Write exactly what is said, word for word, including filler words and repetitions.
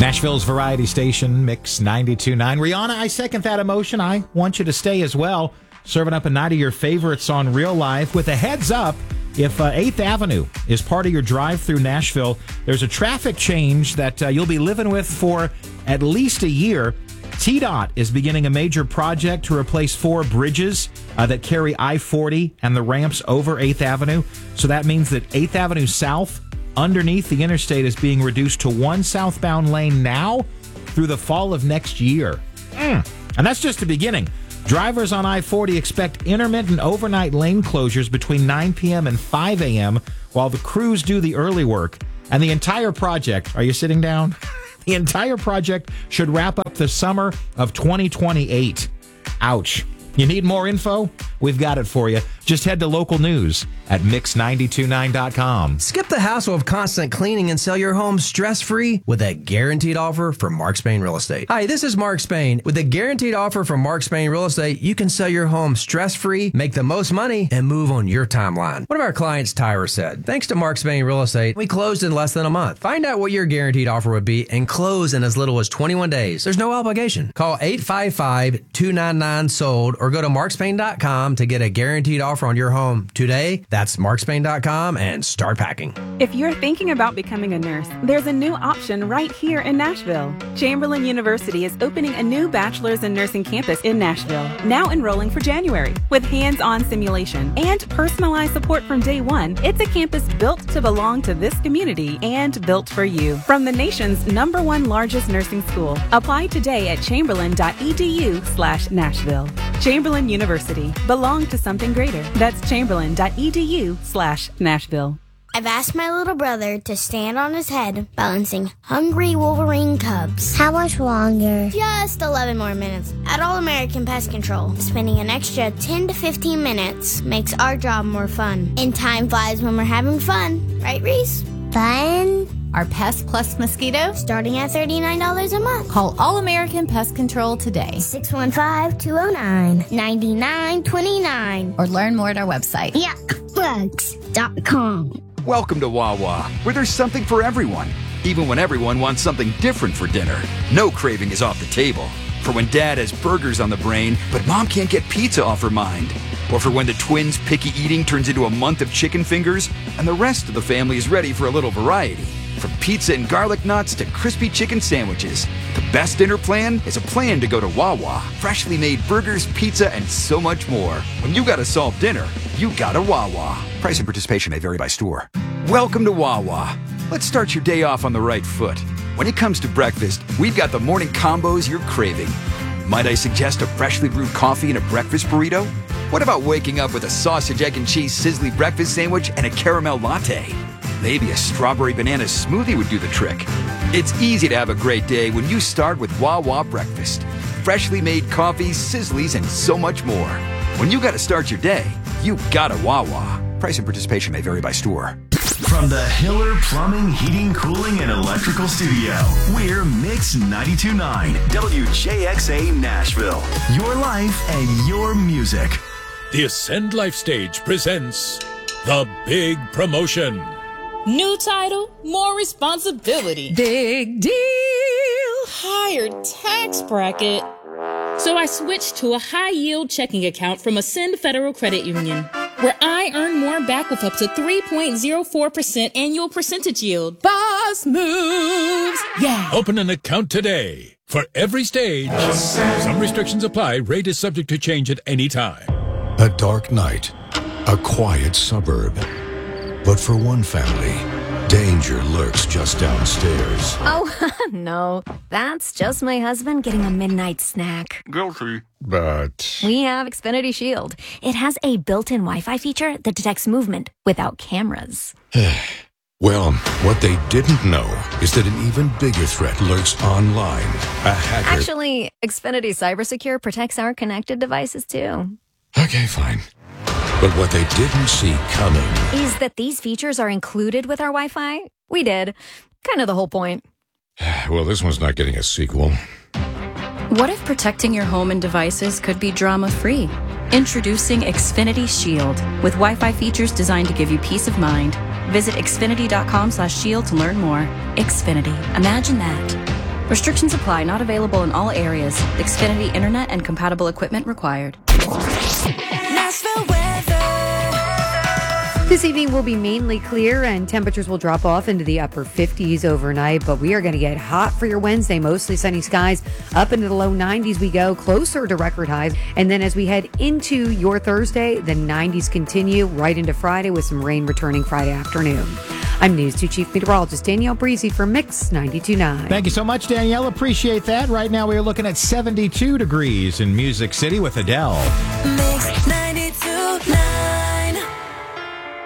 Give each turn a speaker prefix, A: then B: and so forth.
A: Nashville's variety station, Mix ninety-two point nine. Rihanna, I second that emotion. I want you to stay as well. Serving up a night of your favorites on Real Life with a heads up. If uh, eighth Avenue is part of your drive through Nashville, there's a traffic change that uh, you'll be living with for at least a year. T DOT is beginning a major project to replace four bridges uh, that carry I forty and the ramps over eighth Avenue. So that means that eighth Avenue South, underneath the interstate, is being reduced to one southbound lane now through the fall of next year. Mm. And that's just the beginning. Drivers on I forty expect intermittent overnight lane closures between nine p.m. and five a.m. while the crews do the early work. And the entire project, are you sitting down? The entire project should wrap up the summer of twenty twenty-eight. Ouch. You need more info? We've got it for you. Just head to local news at mix nine two nine dot com.
B: Skip the hassle of constant cleaning and sell your home stress-free with a guaranteed offer from Mark Spain Real Estate. Hi, this is Mark Spain. With a guaranteed offer from Mark Spain Real Estate, you can sell your home stress-free, make the most money, and move on your timeline. One of our clients, Tyra, said, thanks to Mark Spain Real Estate, we closed in less than a month. Find out what your guaranteed offer would be and close in as little as twenty-one days. There's no obligation. Call eight five five, two nine nine, sold or go to mark spain dot com to get a guaranteed offer on your home today. That's mark spain dot com and start packing.
C: If you're thinking about becoming a nurse, there's a new option right here in Nashville. Chamberlain University is opening a new bachelor's in nursing campus in Nashville, now enrolling for January. With hands-on simulation and personalized support from day one, it's a campus built to belong to this community and built for you. From the nation's number one largest nursing school, apply today at chamberlain dot e d u slash Nashville. Chamberlain University. Belong to something greater. That's chamberlain dot e d u slash Nashville.
D: I've asked my little brother to stand on his head, balancing hungry Wolverine cubs.
E: How much longer?
D: Just eleven more minutes. At All American Pest Control, spending an extra ten to fifteen minutes makes our job more fun. And time flies when we're having fun. Right, Reese?
E: Fun?
F: Our Pest Plus mosquito?
D: Starting at thirty-nine dollars a month.
F: Call All American Pest Control today.
D: six one five, two oh nine, nine nine two nine.
F: Or learn more at our website.
E: yuck bugs dot com.
G: Welcome to Wawa, where there's something for everyone. Even when everyone wants something different for dinner, no craving is off the table. For when Dad has burgers on the brain, but Mom can't get pizza off her mind. Or for when the twins' picky eating turns into a month of chicken fingers, and the rest of the family is ready for a little variety. From pizza and garlic nuts to crispy chicken sandwiches, the best dinner plan is a plan to go to Wawa. Freshly made burgers, pizza, and so much more. When you gotta solve dinner, you gotta Wawa. Price and participation may vary by store. Welcome to Wawa. Let's start your day off on the right foot. When it comes to breakfast, we've got the morning combos you're craving. Might I suggest a freshly brewed coffee and a breakfast burrito? What about waking up with a sausage, egg, and cheese sizzly breakfast sandwich and a caramel latte? Maybe a strawberry banana smoothie would do the trick. It's easy to have a great day when you start with Wawa breakfast. Freshly made coffees, sizzlies, and so much more. When you gotta start your day, you gotta Wawa. Price and participation may vary by store.
H: From the Hiller Plumbing, Heating, Cooling, and Electrical Studio, we're Mix ninety-two point nine, W J X A Nashville. Your life and your music.
I: The Ascend Life Stage presents The Big Promotion.
J: New title, more responsibility.
F: Big deal.
J: Higher tax bracket. So I switched to a high-yield checking account from Ascend Federal Credit Union, where I earn more back with up to three point zero four percent annual percentage yield.
F: Boss moves.
J: Yeah.
I: Open an account today. For every stage, some restrictions apply. Rate is subject to change at any time.
K: A dark night, a quiet suburb. But for one family, danger lurks just downstairs.
L: Oh, no. That's just my husband getting a midnight snack.
K: Guilty. But
L: We have Xfinity Shield. It has a built-in Wi-Fi feature that detects movement without cameras.
K: well, what they didn't know is that an even bigger threat lurks online. A hacker...
L: Actually, Xfinity CyberSecure protects our connected devices, too.
K: Okay, fine. But what they didn't see coming
L: is that these features are included with our Wi-Fi. We did. Kind of the whole point.
K: Well, this one's not getting a sequel.
M: What if protecting your home and devices could be drama-free? Introducing Xfinity Shield, with Wi-Fi features designed to give you peace of mind. Visit xfinity dot com slash shield to learn more. Xfinity. Imagine that. Restrictions apply. Not available in all areas. Xfinity Internet and compatible equipment required.
N: Nashville weather.
O: This evening will be mainly clear and temperatures will drop off into the upper fifties overnight, but we are going to get hot for your Wednesday. Mostly sunny skies. Up into the low nineties we go, closer to record highs. And then as we head into your Thursday, the nineties continue right into Friday with some rain returning Friday afternoon. I'm News two Chief Meteorologist Danielle Breezy for Mix ninety-two point nine.
A: Thank you so much, Danielle. Appreciate that. Right now we are looking at seventy-two degrees in Music City with Adele.
N: Mix ninety.